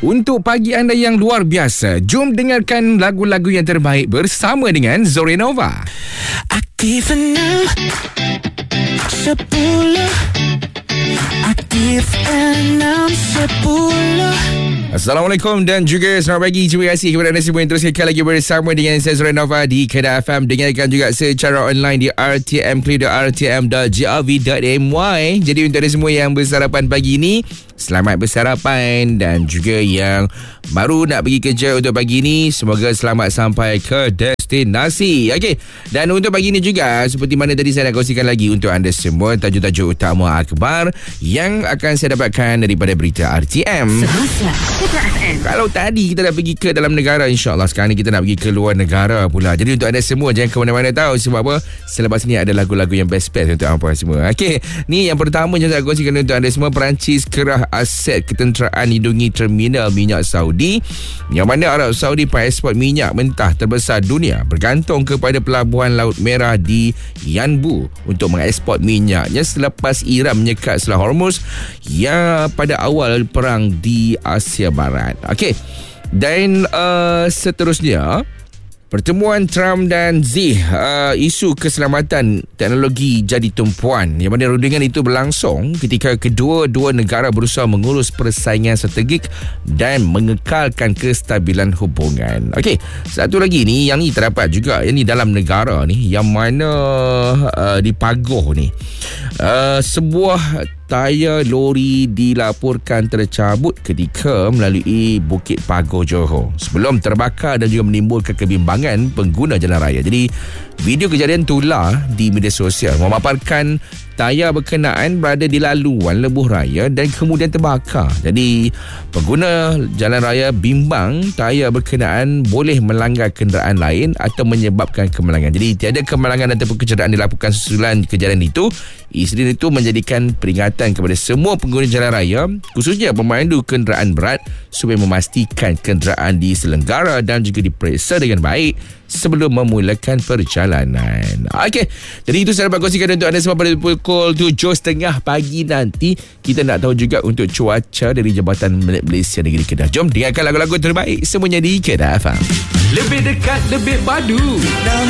Untuk pagi anda yang luar biasa, jom dengarkan lagu-lagu yang terbaik bersama dengan Zorenova. Aktif 6 10 Aktif 6 10. Assalamualaikum dan juga selamat pagi. Terima kasih kepada anda semua yang terus kekal lagi bersama dengan saya Zorenova di Kedah FM. Dengarkan juga secara online di rtmplay.rtm.gov.my. Jadi untuk anda semua yang bersarapan pagi ini, selamat bersarapan. Dan juga yang baru nak pergi kerja untuk pagi ini, semoga selamat sampai ke destinasi. Okey. Dan untuk pagi ini juga, seperti mana tadi saya nak kongsikan lagi untuk anda semua, tajuk-tajuk utama akhbar yang akan saya dapatkan daripada berita RTM. Kalau tadi kita dah pergi ke dalam negara, insyaAllah sekarang ni kita nak pergi ke luar negara pula. Jadi untuk anda semua, jangan ke mana-mana tahu. Sebab apa? Selepas ni ada lagu-lagu yang best-best untuk apa semua. Okey, ni yang pertama yang saya kongsikan untuk anda semua. Perancis kerah aset ketenteraan lindungi terminal minyak Saudi. Yang mana Arab Saudi pengeksport minyak mentah terbesar dunia bergantung kepada pelabuhan Laut Merah di Yanbu untuk mengeksport minyaknya selepas Iran menyekat Selat Hormuz yang pada awal perang di Asia Barat. Okey. Dan seterusnya, pertemuan Trump dan Xi, isu keselamatan teknologi jadi tumpuan. Yang mana rundingan itu berlangsung ketika kedua-dua negara berusaha mengurus persaingan strategik dan mengekalkan kestabilan hubungan. Okey, satu lagi ni, yang ni terdapat juga, yang ni dalam negara ni, yang mana di Pagoh ni, sebuah tayar lori dilaporkan tercabut ketika melalui Bukit Pagoh, Johor sebelum terbakar dan juga menimbulkan kebimbangan pengguna jalan raya. Jadi video kejadian tular di media sosial memaparkan tayar berkenaan berada di laluan lebuh raya dan kemudian terbakar. Jadi pengguna jalan raya bimbang tayar berkenaan boleh melanggar kenderaan lain atau menyebabkan kemalangan. Jadi tiada kemalangan ataupun kecederaan dilaporkan susulan kejadian itu. Insiden itu menjadikan peringatan kepada semua pengguna jalan raya, khususnya pemandu kenderaan berat, supaya memastikan kenderaan diselenggara dan juga diperiksa dengan baik sebelum memulakan perjalanan. Okey, jadi itu saya dapat kongsikan untuk anda semua pada pukul 7.30 pagi nanti. Kita nak tahu juga untuk cuaca dari Jabatan Malaysia Negeri Kedah. Jom dengarkan lagu-lagu terbaik semuanya di Kedah FM. Lebih dekat, lebih padu.